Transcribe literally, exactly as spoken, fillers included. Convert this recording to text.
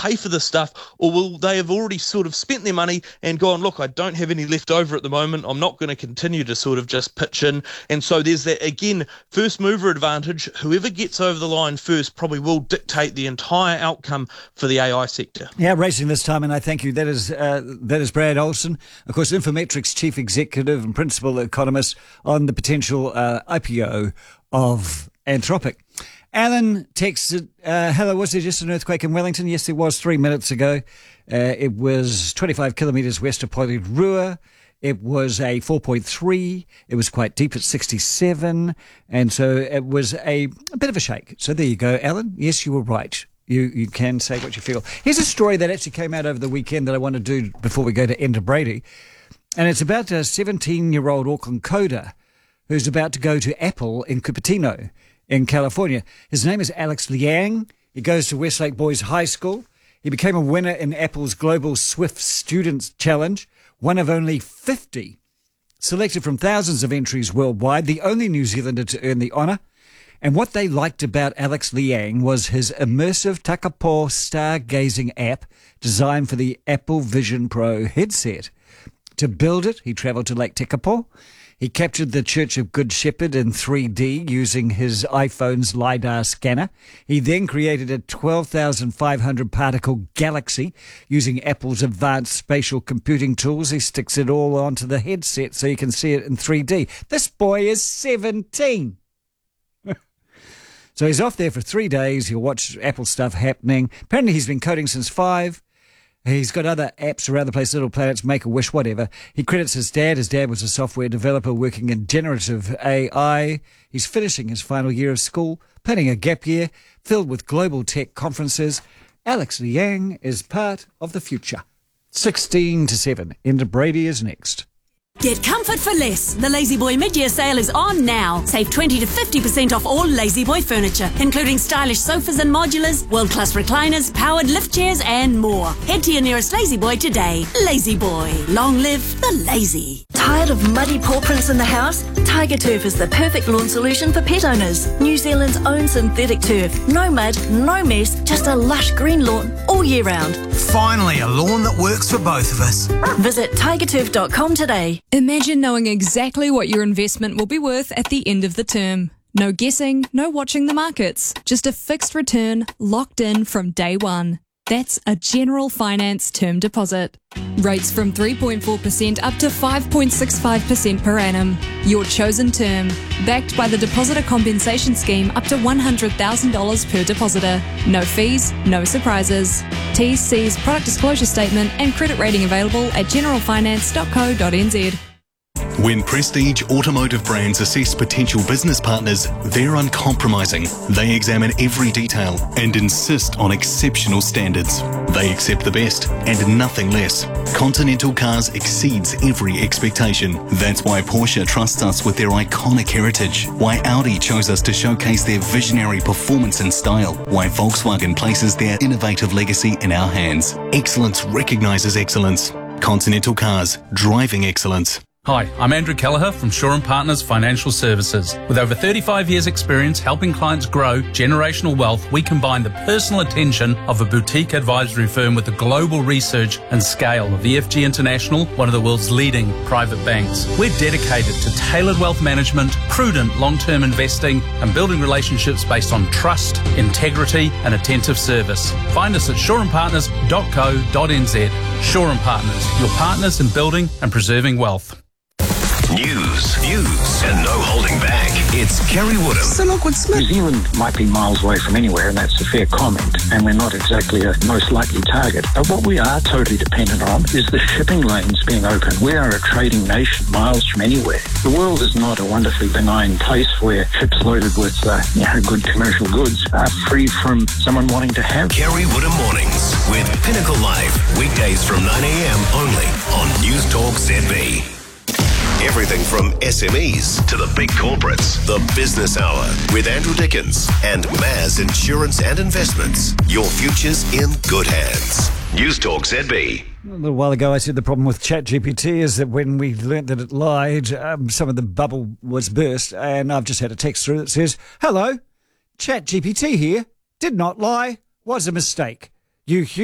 pay for this stuff, or will they have already sort of spent their money and gone, look, I don't have any left over at the moment, I'm not going to continue to sort of just pitch in. And so there's that, again, first mover advantage. Whoever gets over the line first probably will dictate the entire outcome for the A I sector. Yeah, racing this time, and I thank you. That is uh, that is Brad Olsen, of course, Infometrics Chief Executive and Principal Economist on the potential uh, I P O of Anthropic. Alan texted, uh, hello, was there just an earthquake in Wellington? Yes, there was three minutes ago. Uh, it was twenty-five kilometres west of Porirua. It was a four point three. It was quite deep at sixty-seven. And so it was a, a bit of a shake. So there you go, Alan. Yes, you were right. You you can say what you feel. Here's a story that actually came out over the weekend that I want to do before we go to Enda Brady. And it's about a seventeen-year-old Auckland coder who's about to go to Apple in Cupertino in California. His name is Alex Liang. He goes to Westlake Boys High School. He became a winner in Apple's Global Swift Students Challenge, one of only fifty selected from thousands of entries worldwide, the only New Zealander to earn the honour. And what they liked about Alex Liang was his immersive Takapo stargazing app designed for the Apple Vision Pro headset. To build it, he travelled to Lake Tekapo. He captured the Church of Good Shepherd in three D using his iPhone's LiDAR scanner. He then created a twelve thousand five hundred particle galaxy using Apple's advanced spatial computing tools. He sticks it all onto the headset so you can see it in three D. This boy is seventeen. So he's off there for three days. He'll watch Apple stuff happening. Apparently he's been coding since five. He's got other apps around the place, Little Planets, Make-A-Wish, whatever. He credits his dad. His dad was a software developer working in generative A I. He's finishing his final year of school, planning a gap year filled with global tech conferences. Alex Liang is part of the future. sixteen to seven. Enda Brady is next. Get comfort for less. The La-Z-Boy mid-year sale is on now. Save twenty to fifty percent off all La-Z-Boy furniture, including stylish sofas and modulars, world-class recliners, powered lift chairs, and more. Head to your nearest La-Z-Boy today. La-Z-Boy. Long live the lazy. Tired of muddy paw prints in the house? Tiger Turf is the perfect lawn solution for pet owners. New Zealand's own synthetic turf. No mud, no mess, just a lush green lawn all year round. Finally, a lawn that works for both of us. Visit tiger turf dot com today. Imagine knowing exactly what your investment will be worth at the end of the term. No guessing, no watching the markets. Just a fixed return locked in from day one. That's a General Finance term deposit. Rates from three point four percent up to five point six five percent per annum. Your chosen term. Backed by the Depositor Compensation Scheme up to one hundred thousand dollars per depositor. No fees, no surprises. T's, C's, product disclosure statement and credit rating available at general finance dot co dot n z. When Prestige Automotive Brands assess potential business partners, they're uncompromising. They examine every detail and insist on exceptional standards. They accept the best and nothing less. Continental Cars exceeds every expectation. That's why Porsche trusts us with their iconic heritage. Why Audi chose us to showcase their visionary performance and style. Why Volkswagen places their innovative legacy in our hands. Excellence recognizes excellence. Continental Cars, driving excellence. Hi, I'm Andrew Kelleher from Shaw and Partners Financial Services. With over thirty-five years experience helping clients grow generational wealth, we combine the personal attention of a boutique advisory firm with the global research and scale of E F G International, one of the world's leading private banks. We're dedicated to tailored wealth management, prudent long-term investing, and building relationships based on trust, integrity, and attentive service. Find us at shaw and partners dot co dot n z. Shaw and Partners, your partners in building and preserving wealth. News, views, and no holding back. It's Kerry Woodham. So look, New Zealand might be miles away from anywhere, and that's a fair comment, and we're not exactly a most likely target. But what we are totally dependent on is the shipping lanes being open. We are a trading nation miles from anywhere. The world is not a wonderfully benign place where ships loaded with uh, you know, good commercial goods are free from someone wanting to have. Kerry Woodham Mornings with Pinnacle Live. Weekdays from nine a.m. only on News Talk Z B. Everything from S M Es to the big corporates. The Business Hour with Andrew Dickens and Maz Insurance and Investments. Your future's in good hands. News Talk Z B. A little while ago I said the problem with ChatGPT is that when we learnt that it lied, um, some of the bubble was burst, and I've just had a text through that says, "Hello, ChatGPT here. Did not lie. Was a mistake. You